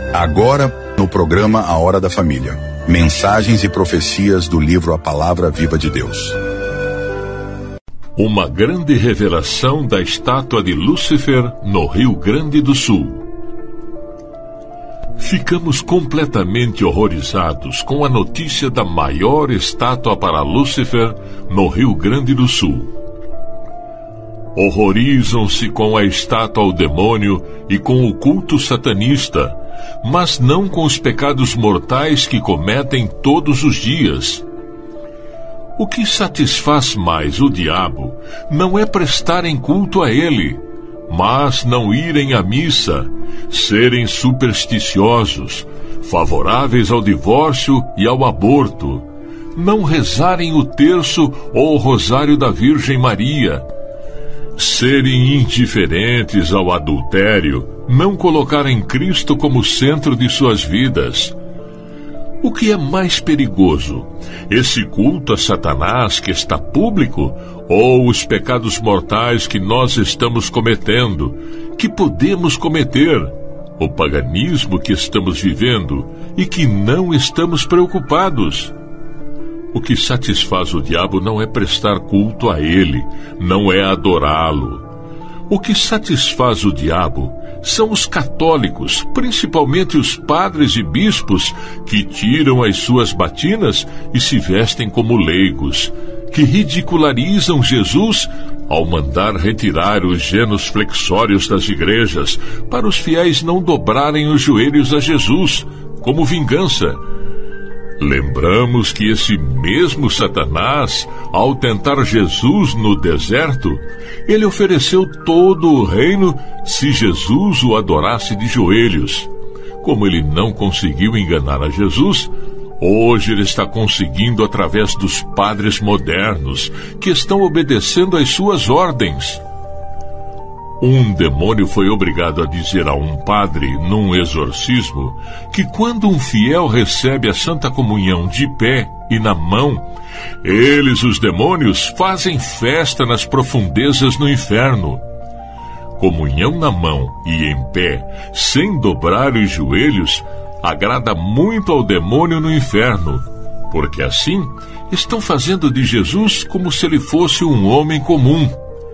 Agora, no programa A Hora da Família. Mensagens e profecias do livro A Palavra Viva de Deus. Uma grande revelação da estátua de Lúcifer no Rio Grande do Sul. Ficamos completamente horrorizados com a notícia da maior estátua para Lúcifer no Rio Grande do Sul. Horrorizam-se com a estátua ao demônio e com o culto satanista, mas não com os pecados mortais que cometem todos os dias. O que satisfaz mais o diabo não é prestarem culto a ele, mas não irem à missa, serem supersticiosos, favoráveis ao divórcio e ao aborto, não rezarem o terço ou o rosário da Virgem Maria, serem indiferentes ao adultério, não colocarem Cristo como centro de suas vidas. O que é mais perigoso? Esse culto a Satanás que está público ou os pecados mortais que nós estamos cometendo, que podemos cometer? O paganismo que estamos vivendo e que não estamos preocupados. O que satisfaz o diabo não é prestar culto a ele, não é adorá-lo. O que satisfaz o diabo são os católicos, principalmente os padres e bispos, que tiram as suas batinas e se vestem como leigos, que ridicularizam Jesus ao mandar retirar os genuflexórios das igrejas para os fiéis não dobrarem os joelhos a Jesus, como vingança. Lembramos que esse mesmo Satanás, ao tentar Jesus no deserto, ele ofereceu todo o reino se Jesus o adorasse de joelhos. Como ele não conseguiu enganar a Jesus, hoje ele está conseguindo através dos padres modernos, que estão obedecendo às suas ordens. Um demônio foi obrigado a dizer a um padre, num exorcismo, que quando um fiel recebe a Santa Comunhão de pé e na mão, eles, os demônios, fazem festa nas profundezas no inferno. Comunhão na mão e em pé, sem dobrar os joelhos, agrada muito ao demônio no inferno, porque assim estão fazendo de Jesus como se ele fosse um homem comum.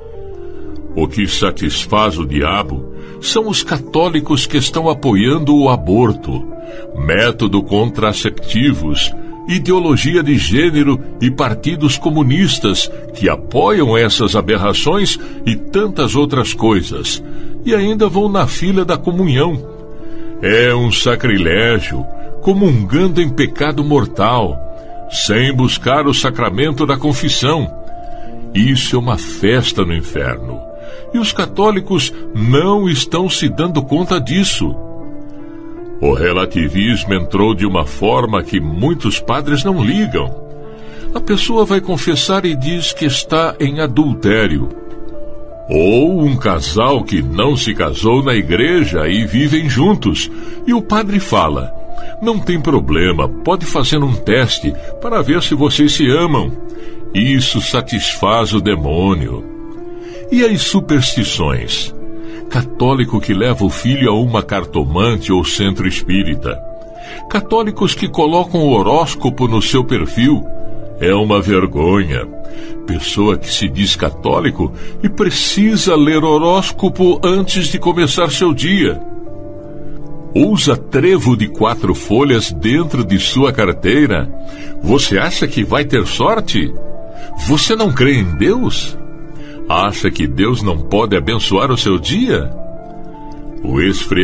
O que satisfaz o diabo são os católicos que estão apoiando o aborto, método contraceptivos, ideologia de gênero e partidos comunistas que apoiam essas aberrações e tantas outras coisas, e ainda vão na fila da comunhão. É um sacrilégio, comungando em pecado mortal, sem buscar o sacramento da confissão. Isso é uma festa no inferno. E os católicos não estão se dando conta disso. O relativismo entrou de uma forma que muitos padres não ligam. A pessoa vai confessar e diz que está em adultério. Ou um casal que não se casou na igreja e vivem juntos, e o padre fala: não tem problema, pode fazer um teste para ver se vocês se amam. Isso satisfaz o demônio. E as superstições? Católico que leva o filho a uma cartomante ou centro espírita. Católicos que colocam o horóscopo no seu perfil. É uma vergonha. Pessoa que se diz católico e precisa ler horóscopo antes de começar seu dia. Usa trevo de 4 folhas dentro de sua carteira. Você acha que vai ter sorte? Você não crê em Deus? Acha que Deus não pode abençoar o seu dia? O